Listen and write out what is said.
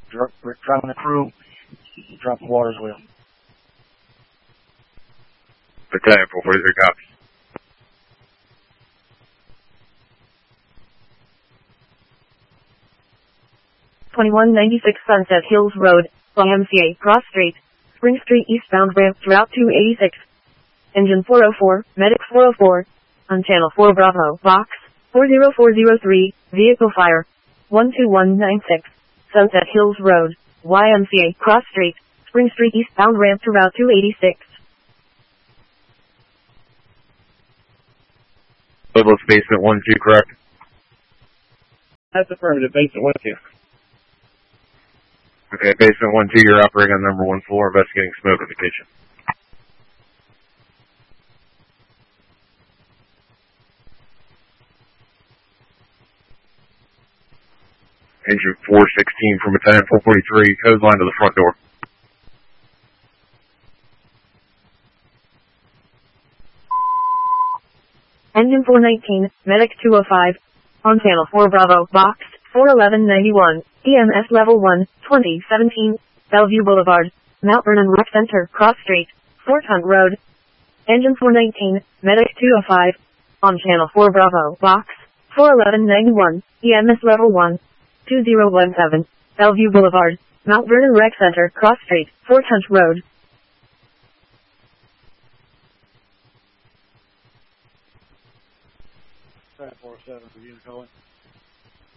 Driving the crew, drop the water as well. Battalion 443 copies. Sunset Hills Road, YMCA, Cross Street, Spring Street eastbound ramp to Route 286. Engine 404, Medic 404, on Channel 4 Bravo, Box 40403, Vehicle Fire 12196, Sunset Hills Road, YMCA, Cross Street, Spring Street eastbound ramp to Route 286. Douglas Basement 1-2, correct? That's affirmative, Basement 1-2. Okay, Basement 1-2, you're operating on number 1 floor, investigating smoke in the kitchen. Engine 416 from Battalion 443, code line to the front door. Engine 419, Medic 205, on Channel 4 Bravo, Box 41191, EMS Level 1, 2017, Bellevue Boulevard, Mount Vernon Rec Center, Cross Street, Fort Hunt Road. Engine 419, Medic 205, on Channel 4 Bravo, Box 41191, EMS Level 1, 2017, Bellevue Boulevard, Mount Vernon Rec Center, Cross Street, Fort Hunt Road. Battalion 407 for unit calling.